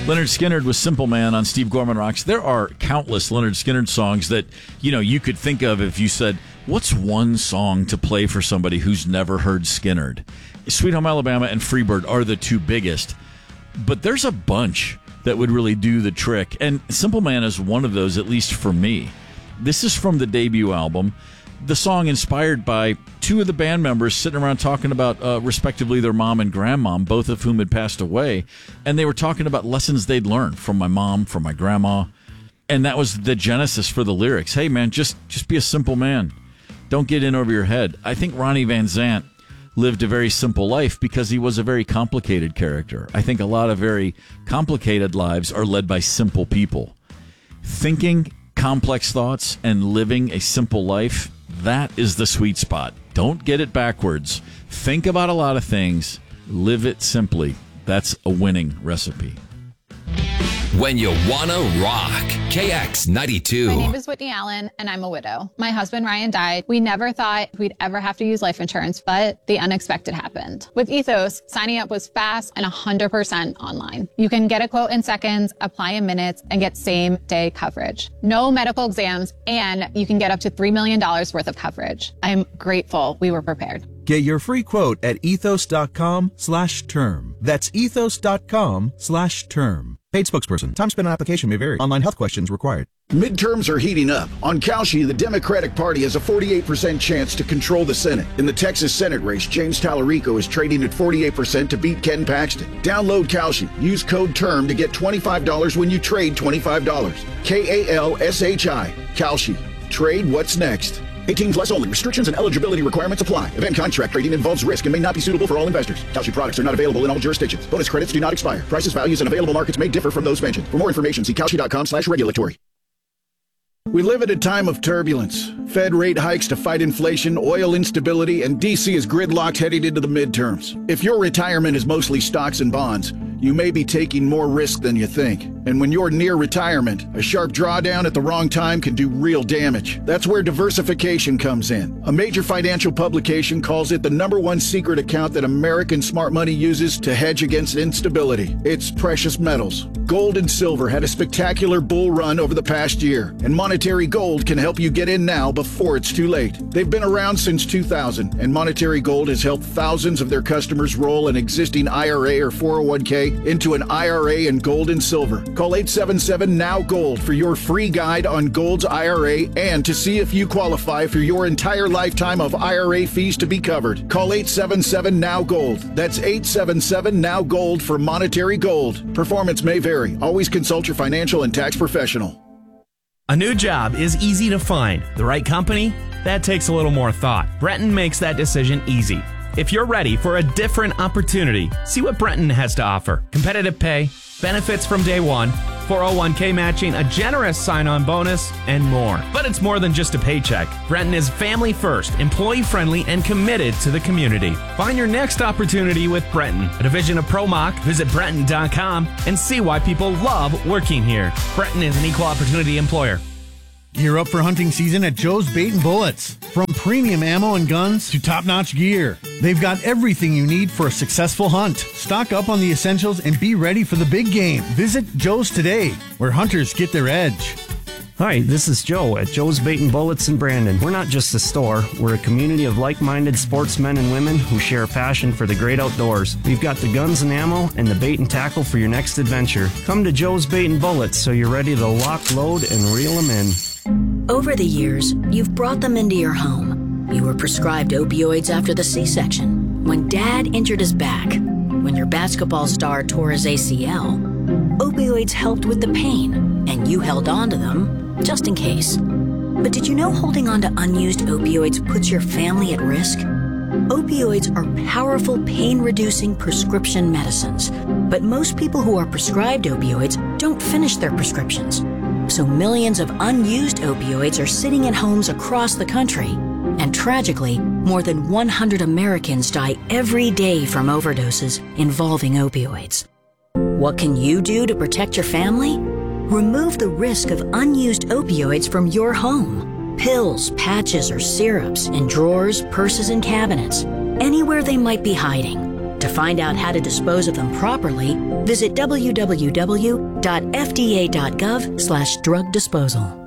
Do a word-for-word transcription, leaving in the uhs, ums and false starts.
Lynyrd Skynyrd was Simple Man on Steve Gorman Rocks. There are countless Lynyrd Skynyrd songs that, you know, you could think of if you said, what's one song to play for somebody who's never heard Skynyrd? Sweet Home Alabama and Freebird are the two biggest. But there's a bunch that would really do the trick. And Simple Man is one of those, at least for me. This is from the debut album. The song inspired by two of the band members sitting around talking about, uh, respectively, their mom and grandmom, both of whom had passed away. And they were talking about lessons they'd learned from my mom, from my grandma. And that was the genesis for the lyrics. Hey, man, just, just be a simple man. Don't get in over your head. I think Ronnie Van Zant lived a very simple life because he was a very complicated character. I think a lot of very complicated lives are led by simple people. Thinking complex thoughts and living a simple life, that is the sweet spot. Don't get it backwards. Think about a lot of things. Live it simply. That's a winning recipe. When you wanna rock. K X ninety-two. My name is Whitney Allen, and I'm a widow. My husband, Ryan, died. We never thought we'd ever have to use life insurance, but the unexpected happened. With Ethos, signing up was fast and one hundred percent online. You can get a quote in seconds, apply in minutes, and get same-day coverage. No medical exams, and you can get up to three million dollars worth of coverage. I'm grateful we were prepared. Get your free quote at ethos.com slash term. That's ethos.com slash term. Paid spokesperson. Time spent on application may vary. Online health questions required. Midterms are heating up. On Kalshi, the Democratic Party has a forty-eight percent chance to control the Senate. In the Texas Senate race, James Tallarico is trading at forty-eight percent to beat Ken Paxton. Download Kalshi. Use code TERM to get twenty-five dollars when you trade twenty-five dollars. K A L S H I. Kalshi. Trade what's next. eighteen plus only. Restrictions and eligibility requirements apply. Event contract trading involves risk and may not be suitable for all investors. Kalshi products are not available in all jurisdictions. Bonus credits do not expire. Prices, values, and available markets may differ from those mentioned. For more information, see kalshi.com slash regulatory. We live at a time of turbulence. Fed rate hikes to fight inflation, oil instability, and D C is gridlocked heading into the midterms. If your retirement is mostly stocks and bonds, you may be taking more risk than you think. And when you're near retirement, a sharp drawdown at the wrong time can do real damage. That's where diversification comes in. A major financial publication calls it the number one secret account that American smart money uses to hedge against instability. It's precious metals. Gold and silver had a spectacular bull run over the past year, and Monetary Gold can help you get in now before it's too late. They've been around since two thousand, and Monetary Gold has helped thousands of their customers roll an existing I R A or four oh one k into an I R A in gold and silver. Call eight seven seven now gold for your free guide on Gold's I R A and to see if you qualify for your entire lifetime of I R A fees to be covered. Call eight seven seven now gold. That's eight seven seven now gold for Monetary Gold. Performance may vary. Always consult your financial and tax professional. A new job is easy to find. The right company? That takes a little more thought. Breton makes that decision easy. If you're ready for a different opportunity, see what Breton has to offer. Competitive pay, benefits from day one, four oh one k matching, a generous sign-on bonus, and more. But it's more than just a paycheck. Breton is family first, employee-friendly, and committed to the community. Find your next opportunity with Breton, a division of ProMach. Visit Breton dot com and see why people love working here. Breton is an equal opportunity employer. Gear up for hunting season at Joe's Bait and Bullets. From premium ammo and guns to top-notch gear, they've got everything you need for a successful hunt. Stock up on the essentials and be ready for the big game. Visit Joe's today, where hunters get their edge. Hi, this is Joe at Joe's Bait and Bullets in Brandon. We're not just a store, we're a community of like-minded sportsmen and women who share a passion for the great outdoors. We've got the guns and ammo and the bait and tackle for your next adventure. Come to Joe's Bait and Bullets so you're ready to lock, load, and reel them in. Over the years, you've brought them into your home. You were prescribed opioids after the C-section, when Dad injured his back, when your basketball star tore his A C L. Opioids helped with the pain, and you held on to them just in case. But did you know holding on to unused opioids puts your family at risk? Opioids are powerful pain-reducing prescription medicines, but most people who are prescribed opioids don't finish their prescriptions. So millions of unused opioids are sitting in homes across the country. And tragically, more than one hundred Americans die every day from overdoses involving opioids. What can you do to protect your family? Remove the risk of unused opioids from your home. Pills, patches, or syrups in drawers, purses, and cabinets, anywhere they might be hiding. To find out how to dispose of them properly, visit w w w dot f d a dot gov slash drug disposal.